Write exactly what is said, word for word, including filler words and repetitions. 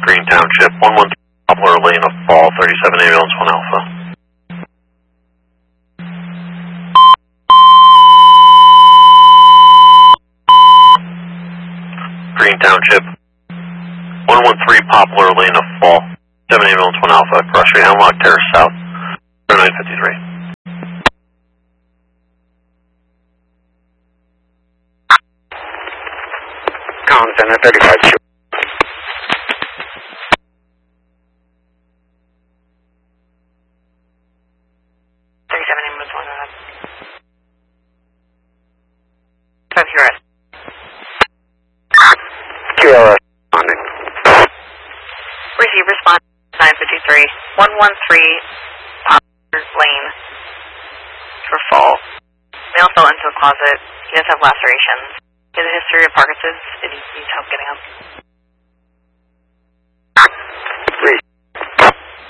Green Township, one one three Poplar Lane of Fall, thirty-seven ambulance, one Alpha. Green Township, one one three Poplar Lane of Fall, seven ambulance, one Alpha, cross street Hemlock Terrace South, nine fifty-three. Collins Center, thirty-five two. thirty-seven ambulance, one Alpha. five Q R S. Q R S responding. Receive response nine fifty-three, one one three Poplar Lane for Fall. Male fell into a closet. He does have lacerations. He has a history of Parkinson's and he needs help getting up.